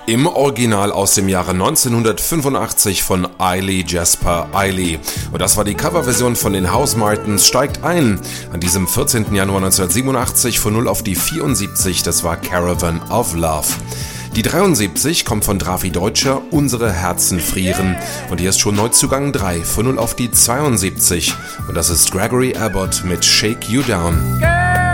Im Original aus dem Jahre 1985 von Eiley Jasper Eiley. Und das war die Coverversion von den Housemartins Steigt ein. An diesem 14. Januar 1987 von 0 auf die 74, das war Caravan of Love. Die 73 kommt von Drafi Deutscher, Unsere Herzen frieren. Und hier ist schon Neuzugang 3 von 0 auf die 72. Und das ist Gregory Abbott mit Shake You Down.